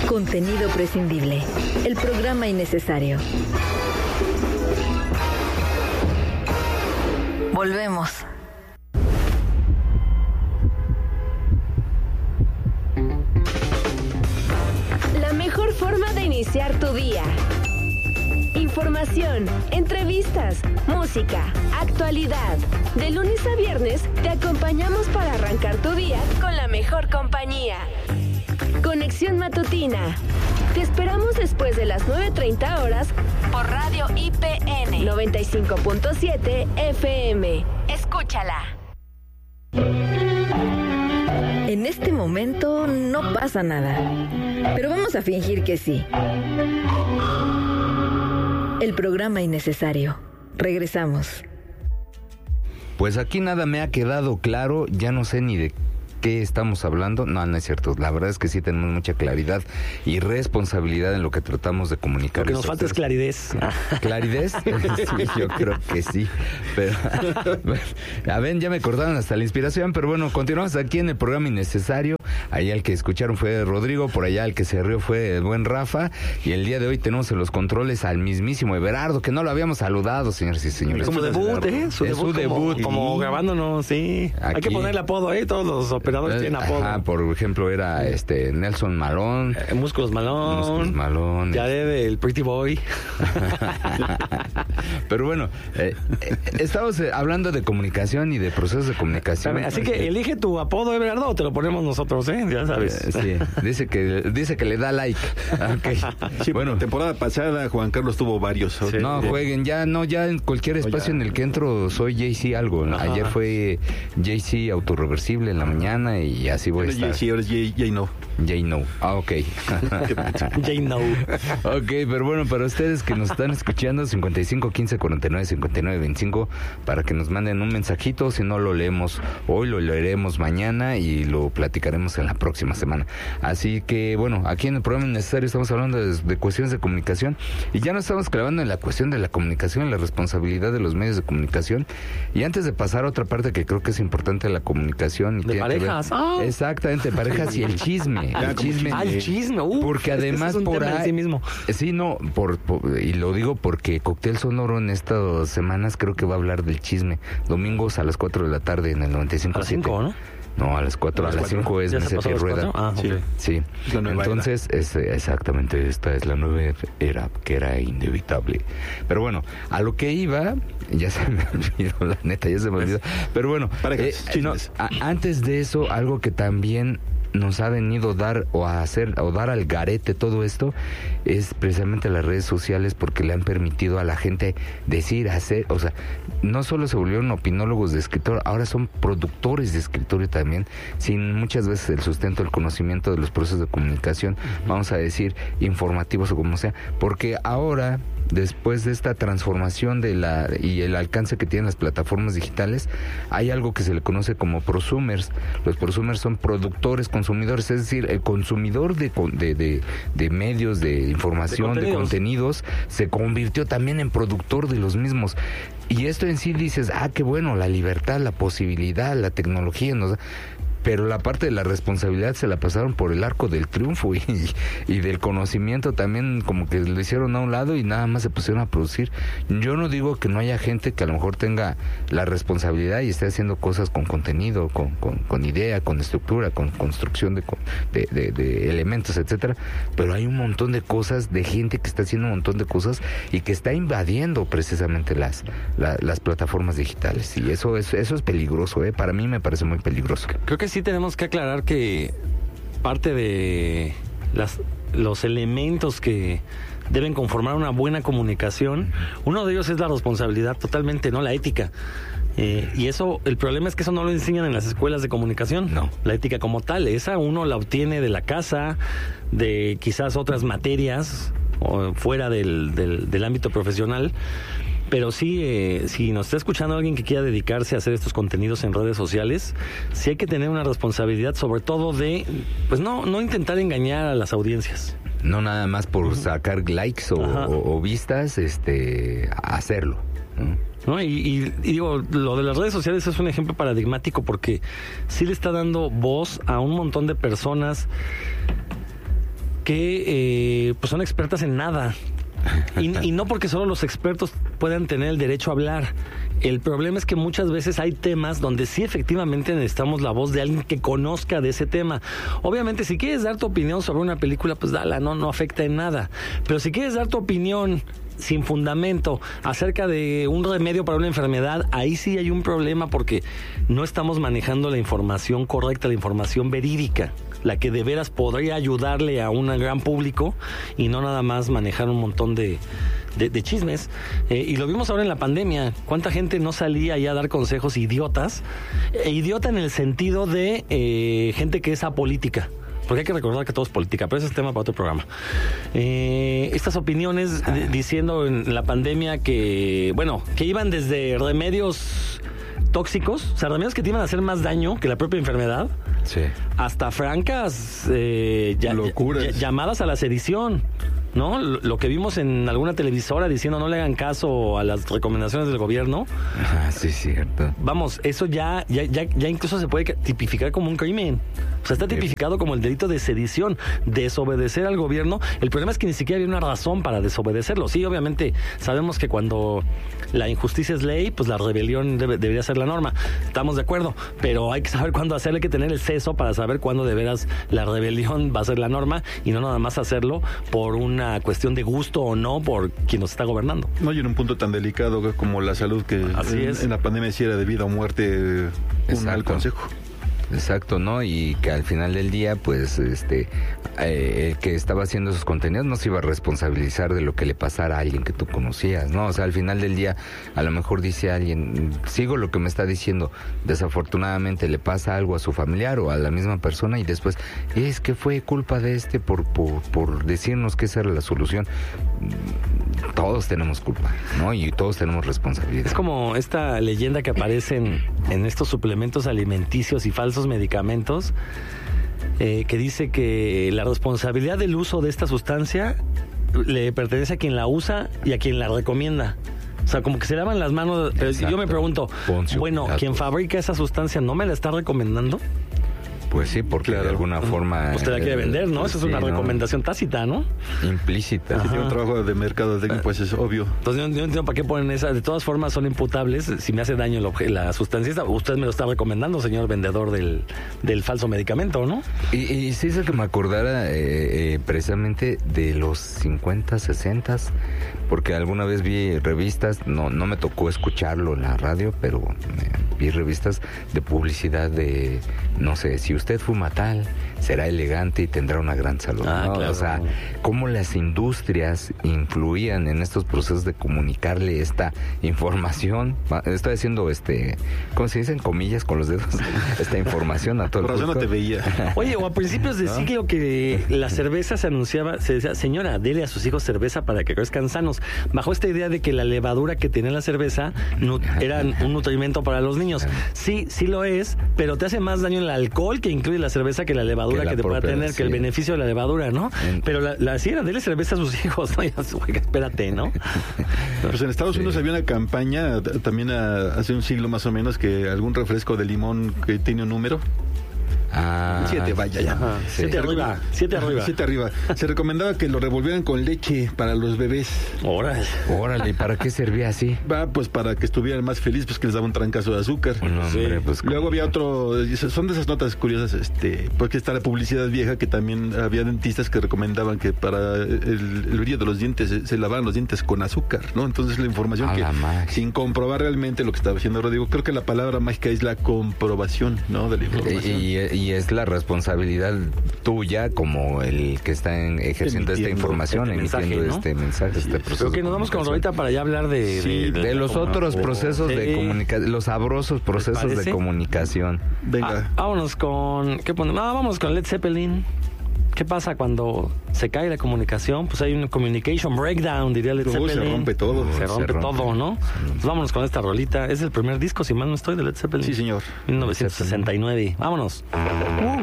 Contenido prescindible. El programa innecesario. Volvemos. La mejor forma de iniciar tu día. Información, entrevistas, música, actualidad. De lunes a viernes te acompañamos para arrancar tu día con la mejor compañía. Conexión Matutina. Te esperamos después de las 9:30 horas por Radio IPN 95.7 FM. Escúchala. En este momento no pasa nada, pero vamos a fingir que sí. El programa innecesario. Regresamos. Pues aquí nada me ha quedado claro, ya no sé ni de qué estamos hablando. No es cierto. La verdad es que sí tenemos mucha claridad y responsabilidad en lo que tratamos de comunicar. Lo que nos falta es claridez. ¿Claridez? Sí, yo creo que sí. Pero, a ver, ya me cortaron hasta la inspiración, pero bueno, continuamos aquí en el programa innecesario. Allá el que escucharon fue Rodrigo, por allá el que se rió fue el buen Rafa, y el día de hoy tenemos en los controles al mismísimo Everardo, que no lo habíamos saludado, señores y señores. Como debut, Su debut. Como grabándonos, sí. Aquí. Hay que ponerle apodo, todos los operadores tienen apodo. Ajá, por ejemplo, era Nelson Malón. Músculos Malón. Jared, el Pretty Boy. Pero bueno, estamos hablando de comunicación y de procesos de comunicación. Así que elige tu apodo, Everardo, o te lo ponemos nosotros, ya sabes. Sí, dice que le da like. Okay. Sí, bueno, temporada pasada Juan Carlos tuvo varios. Sí. No, jueguen, ya en cualquier espacio en el que entro soy JC algo. Ajá. Ayer fue JC autorreversible en la mañana y así voy a estar. JC, ahora es J-No. J-No. Ok. J-No. Ok, pero bueno, para ustedes que nos están escuchando, 55 15 49 59 25, para que nos manden un mensajito. Si no lo leemos hoy, lo leeremos mañana y lo platicaremos en la próxima semana. Así que bueno, aquí en el programa innecesario estamos hablando de cuestiones de comunicación y ya nos estamos clavando en la cuestión de la comunicación y la responsabilidad de los medios de comunicación. Y antes de pasar a otra parte que creo que es importante de la comunicación y de parejas. Exactamente, parejas y el chisme. El chisme. Porque además es por ahí, sí mismo. Sí, no, y lo digo porque Cóctel Sonoro en estas semanas creo que va a hablar del chisme. Domingos a las 4 de la tarde en el 95.7. A las 5, ¿no? No, a las 4, a las 5 es Meseta y Rueda. Sí. Entonces, exactamente, esta es la nueva era, que era inevitable. Pero bueno, a lo que iba, ya se me olvidó, la neta, ya se me olvidó. Pero bueno, antes de eso, algo que también nos ha venido dar dar al garete todo esto es precisamente las redes sociales, porque le han permitido a la gente decir, hacer, o sea, no solo se volvieron opinólogos de escritor, ahora son productores de escritorio también, sin muchas veces el sustento, el conocimiento de los procesos de comunicación, vamos a decir, informativos o como sea, porque ahora, después de esta transformación y el alcance que tienen las plataformas digitales, hay algo que se le conoce como prosumers. Los prosumers son productores, consumidores, es decir, el consumidor de medios, de información, de contenidos, se convirtió también en productor de los mismos. Y esto en sí dices, qué bueno, la libertad, la posibilidad, la tecnología nos da. Pero la parte de la responsabilidad se la pasaron por el arco del triunfo y del conocimiento también, como que lo hicieron a un lado y nada más se pusieron a producir. Yo no digo que no haya gente que a lo mejor tenga la responsabilidad y esté haciendo cosas con contenido, con idea, con estructura, con construcción de elementos, etcétera, pero hay un montón de cosas, de gente que está haciendo un montón de cosas y que está invadiendo precisamente las plataformas digitales, y eso es peligroso, para mí me parece muy peligroso. Creo que sí tenemos que aclarar que parte de los elementos que deben conformar una buena comunicación, uno de ellos es la responsabilidad totalmente, no la ética. Y eso, el problema es que eso no lo enseñan en las escuelas de comunicación. No. La ética como tal, esa uno la obtiene de la casa, de quizás otras materias, o fuera del ámbito profesional. Pero sí, si nos está escuchando alguien que quiera dedicarse a hacer estos contenidos en redes sociales, sí hay que tener una responsabilidad, sobre todo de, pues no intentar engañar a las audiencias. No nada más por sacar likes o vistas, hacerlo. ¿No? Y digo, lo de las redes sociales es un ejemplo paradigmático porque sí le está dando voz a un montón de personas que pues son expertas en nada. Y no porque solo los expertos puedan tener el derecho a hablar. El problema es que muchas veces hay temas donde sí efectivamente necesitamos la voz de alguien que conozca de ese tema. Obviamente, si quieres dar tu opinión sobre una película, pues dala, no afecta en nada. Pero si quieres dar tu opinión sin fundamento acerca de un remedio para una enfermedad, ahí sí hay un problema porque no estamos manejando la información correcta, la información verídica, la que de veras podría ayudarle a un gran público y no nada más manejar un montón de chismes. Y lo vimos ahora en la pandemia. ¿Cuánta gente no salía ya a dar consejos idiotas? Idiota en el sentido de gente que es apolítica. Porque hay que recordar que todo es política, pero ese es tema para otro programa. Estas opiniones diciendo en la pandemia que iban desde remedios tóxicos, o sea, remedios que te iban a hacer más daño que la propia enfermedad, sí, hasta francas locuras, llamadas a la sedición, ¿no? Lo que vimos en alguna televisora diciendo no le hagan caso a las recomendaciones del gobierno. Sí, cierto. Vamos, eso ya incluso se puede tipificar como un crimen. O sea, está tipificado como el delito de sedición, desobedecer al gobierno. El problema es que ni siquiera había una razón para desobedecerlo. Sí, obviamente, sabemos que cuando la injusticia es ley, pues la rebelión debería ser la norma. Estamos de acuerdo, pero hay que saber cuándo hacerlo, hay que tener el seso para saber cuándo de veras la rebelión va a ser la norma y no nada más hacerlo por una cuestión de gusto o no por quien nos está gobernando. No, y en un punto tan delicado como la salud, que en la pandemia sí era de vida o muerte un mal consejo. Exacto, ¿no? Y que al final del día, pues, el que estaba haciendo esos contenidos no se iba a responsabilizar de lo que le pasara a alguien que tú conocías, ¿no? O sea, al final del día, a lo mejor dice alguien, sigo lo que me está diciendo, desafortunadamente le pasa algo a su familiar o a la misma persona y después, es que fue culpa de por decirnos que esa era la solución. Todos tenemos culpa, ¿no? Y todos tenemos responsabilidad. Es como esta leyenda que aparece en estos suplementos alimenticios y falsos medicamentos, que dice que la responsabilidad del uso de esta sustancia le pertenece a quien la usa y a quien la recomienda. O sea, como que se lavan las manos. Yo me pregunto, ¿quien fabrica esa sustancia no me la está recomendando? Pues sí, porque de alguna forma... Usted la quiere vender, ¿no? Eso es una recomendación tácita, ¿no? Implícita. Si tiene un trabajo de mercadotecnia, pues es obvio. Entonces yo no entiendo para qué ponen esa. De todas formas son imputables. Si me hace daño la sustancia, usted me lo está recomendando, señor vendedor del falso medicamento, ¿no? Y sí hizo que me acordara precisamente de los 50, 60, porque alguna vez vi revistas, no me tocó escucharlo en la radio, pero vi revistas de publicidad de, no sé, si usted fuma tal, será elegante y tendrá una gran salud, ¿no? Claro. O sea, cómo las industrias influían en estos procesos de comunicarle esta información. Estoy haciendo ¿cómo se dicen? Comillas con los dedos. Esta información a todo el mundo. Por razón no te veía. Oye, o a principios de siglo que la cerveza se decía, señora, dele a sus hijos cerveza para que crezcan sanos. Bajo esta idea de que la levadura que tenía la cerveza era un nutrimento para los niños. Sí lo es, pero te hace más daño el alcohol que incluye la cerveza que la levadura que te pueda tener, que el beneficio de la levadura, ¿no? Pero la era, dele cerveza a sus hijos, ¿no? Espérate, ¿no? Pues en Estados Unidos había una campaña también hace un siglo más o menos, que algún refresco de limón que tiene un número. 7, vaya ya. 7 arriba. 7 arriba. Se recomendaba que lo revolvieran con leche para los bebés. Órale, ¿para qué servía así? Pues para que estuvieran más felices, pues que les daba un trancazo de azúcar. Pues, luego había otro, son de esas notas curiosas, porque está la publicidad vieja, que también había dentistas que recomendaban que para el brillo de los dientes se lavaran los dientes con azúcar, ¿no? Entonces la información sin comprobar realmente lo que estaba haciendo Rodrigo, creo que la palabra mágica es la comprobación, ¿no? De la información. Y es la responsabilidad tuya como el que está ejerciendo esta información, emitiendo este mensaje, este proceso. Creo que nos vamos con Rolita para ya hablar de los otros procesos de comunicación, los sabrosos procesos de comunicación. Venga. Vámonos con... ¿Qué ponemos? Vamos con Led Zeppelin. ¿Qué pasa cuando se cae la comunicación? Pues hay un communication breakdown, diría Led Zeppelin. Se rompe todo. Se rompe todo, ¿no? Pues vámonos con esta rolita. Es el primer disco, si mal no estoy, de Led Zeppelin. Sí, señor. 1969. Vámonos.